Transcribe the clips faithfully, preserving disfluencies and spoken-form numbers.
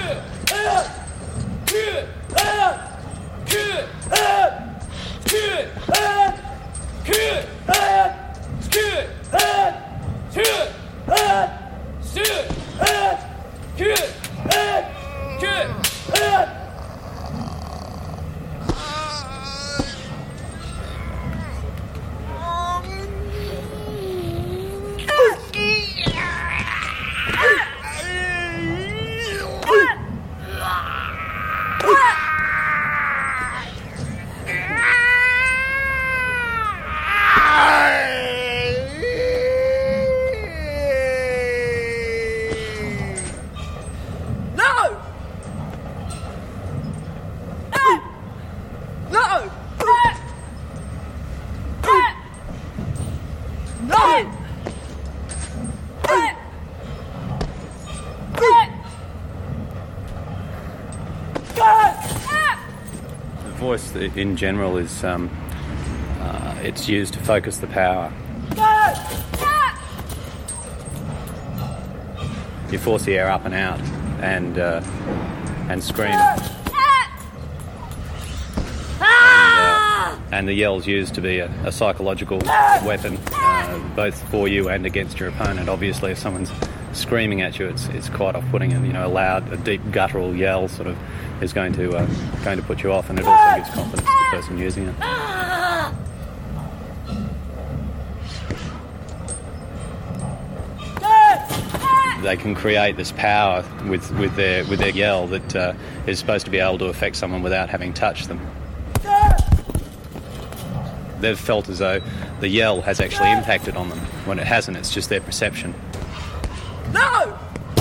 Voice in general is um, uh, it's used to focus the power. You force the air up and out and uh, and scream. And, uh, and the yell's used to be a, a psychological weapon, uh, both for you and against your opponent. Obviously, if someone's screaming at you, it's it's quite off-putting, and you know, a loud, a deep guttural yell sort of is going to uh, going to put you off, and it also gives confidence to the person using it. They can create this power with, with their with their yell that uh, is supposed to be able to affect someone without having touched them. They've felt as though the yell has actually impacted on them. When it hasn't, it's just their perception. No!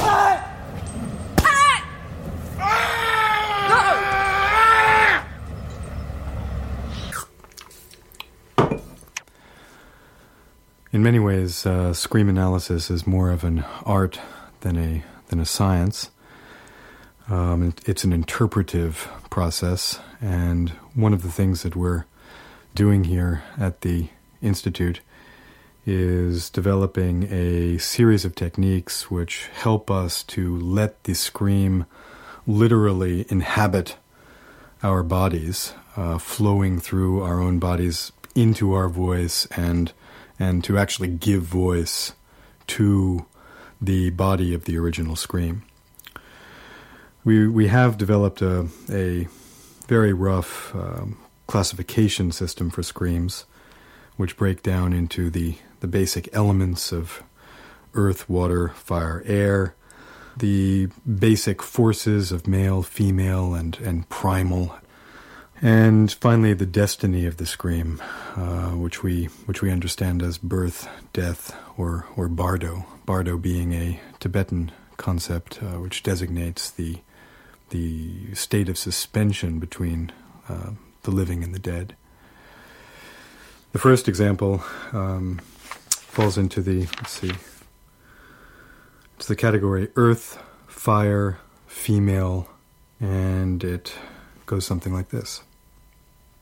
In many ways, uh, scream analysis is more of an art than a than a science. Um, it's an interpretive process, and one of the things that we're doing here at the Institute is developing a series of techniques which help us to let the scream literally inhabit our bodies, uh, flowing through our own bodies into our voice, and and to actually give voice to the body of the original scream. We we have developed a, a very rough um, classification system for screams, which break down into the, the basic elements of earth, water, fire, air, the basic forces of male, female, and, and primal, and finally the destiny of the scream, uh, which we which we understand as birth, death, or or bardo. Bardo being a Tibetan concept uh, which designates the the state of suspension between uh, the living and the dead. The first example um, falls into the, let's see, it's the category earth, fire, female, and it goes something like this.